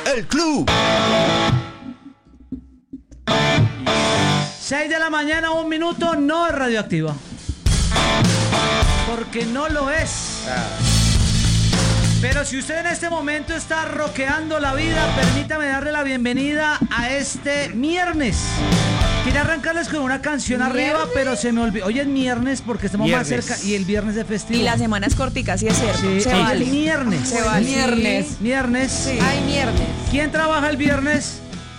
El Club. 6 de la mañana, 1 minuto, no es radioactiva. Porque no lo es. Pero si usted en este momento está rockeando la vida, permítame darle la bienvenida a este viernes. Quería arrancarles con una canción arriba, pero se me olvidó. Hoy es viernes porque estamos más cerca y el viernes de festivo. Y la semana es cortica, sí es cierto. Sí, se vale. El viernes. Se vale. Viernes. Sí. Ay, viernes. ¿Quién trabaja el viernes?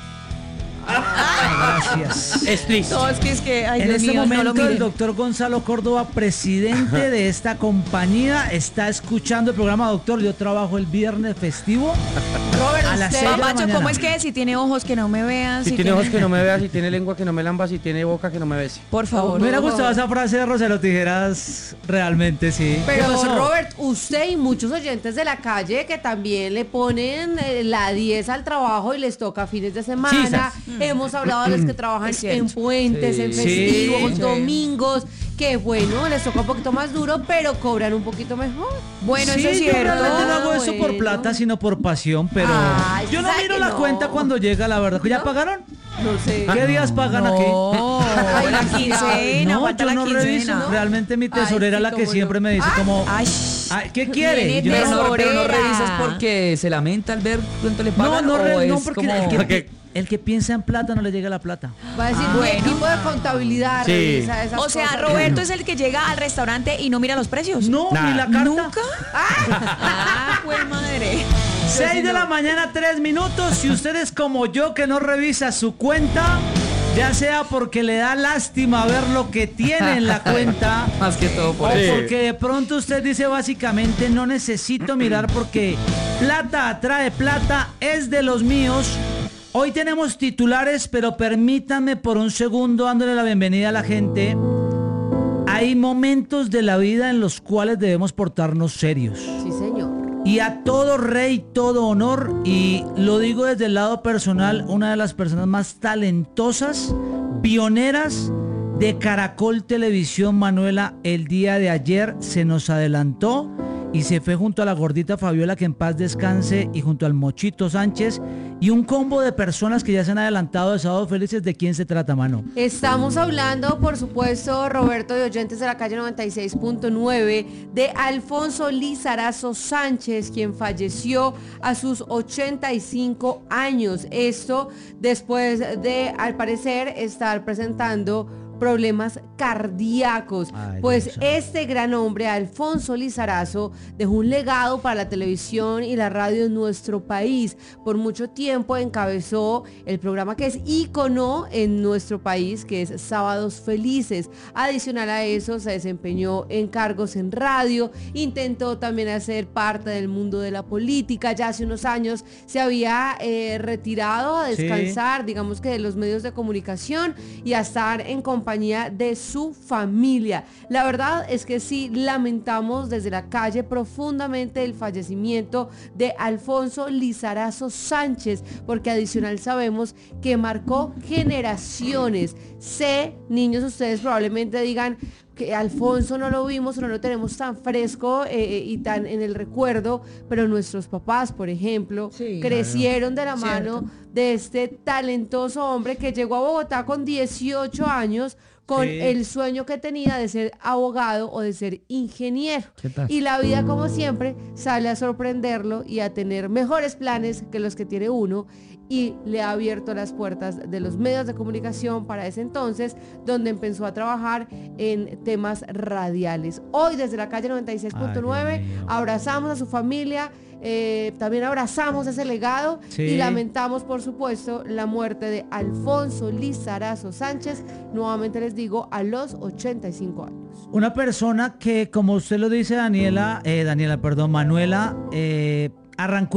Gracias. Es triste. No, es que ay, En Dios este mío, momento no lo el miren. doctor Gonzalo Córdoba, presidente de esta compañía, está escuchando el programa. Doctor, yo trabajo el viernes festivo Robert, a las usted- 6 de la Papacho, mañana. ¿cómo es que si tiene ojos que no me vean? Si tiene ojos que no me vea, si tiene lengua que no me lamba, si tiene boca que no me bese. Por favor. Me hubiera gustado esa frase de Rosero Tijeras, realmente, sí. Pero ¿Qué pasó? Robert, usted y muchos oyentes de la calle que también le ponen la 10 al trabajo y les toca fines de semana. Hemos hablado de los que trabajan Es cierto. en puentes, en Sí, festivos, sí. domingos, que bueno, les toca un poquito más duro, pero cobran un poquito mejor. Bueno, Sí, eso es yo cierto. realmente no hago eso por Bueno. plata, sino por pasión, pero Ay, yo no ¿sabe miro que la no? cuenta cuando llega, la verdad. ¿Ya pagaron? No sé. ¿Qué días pagan aquí? No, la quincena, No, falta yo la no reviso. quincena. Realmente mi tesorera Ay, sí, la que cómo siempre no. me dice como, Ay, "Ay, ¿qué quiere?" Viene Y yo, de no, sobra. Pero no Tesorera. revisas porque se lamenta al ver cuánto le pagan no, o no, es porque como... el que piensa en plata no le llega la plata. Va a decir, mi Bueno. equipo de contabilidad Sí. revisa esas O sea, cosas. Roberto es el que llega al restaurante y no mira los precios. No, Nah. ni la carta. ¿Nunca? Ah, pues madre. 6 de la mañana, 3 minutos. Si usted es como yo que no revisa su cuenta, ya sea porque le da lástima ver lo que tiene en la cuenta, Más que todo o por eso. porque de pronto usted dice básicamente no necesito mirar porque plata atrae plata, es de los míos. Hoy tenemos titulares, pero permítanme por un segundo dándole la bienvenida a la gente. Hay momentos de la vida en los cuales debemos portarnos serios. Sí, señor. Y a todo rey, todo honor, y lo digo desde el lado personal, una de las personas más talentosas, pioneras de Caracol Televisión, Manuela, el día de ayer se nos adelantó y se fue junto a la gordita Fabiola, que en paz descanse, y junto al Mochito Sánchez, y un combo de personas que ya se han adelantado de Sábado Felices. ¿De quién se trata, mano? Estamos hablando, por supuesto, Roberto, de oyentes de la calle 96.9, de Alfonso Lizarazo Sánchez, quien falleció a sus 85 años. Esto después de, al parecer, estar presentando problemas cardíacos. Ay, Pues Dios santo. este gran hombre, Alfonso Lizarazo, dejó un legado para la televisión y la radio en nuestro país. Por mucho tiempo encabezó el programa que es ícono en nuestro país, que es Sábados Felices. Adicional a eso, se desempeñó en cargos en radio, intentó también hacer parte del mundo de la política. Ya hace unos años se había retirado a descansar, digamos que de los medios de comunicación y a estar en compañía de su familia. La verdad es que sí lamentamos desde la calle profundamente el fallecimiento de Alfonso Lizarazo Sánchez, porque adicional sabemos que marcó generaciones. Sé, niños, ustedes probablemente digan que Alfonso no lo vimos o no lo tenemos tan fresco y tan en el recuerdo, pero nuestros papás, por ejemplo, Sí, crecieron de la mano de este talentoso hombre que llegó a Bogotá con 18 años con Sí. el sueño que tenía de ser abogado o de ser ingeniero. ¿Qué tal? Y la vida, como siempre, sale a sorprenderlo y a tener mejores planes que los que tiene uno, y le ha abierto las puertas de los medios de comunicación para ese entonces, donde empezó a trabajar en temas radiales. Hoy desde la calle 96.9 Ay, Dios mío. abrazamos a su familia, también abrazamos ese legado Sí. y lamentamos, por supuesto, la muerte de Alfonso Lizarazo Sánchez, nuevamente les digo, a los 85 años. Una persona que, como usted lo dice, Manuela, arrancó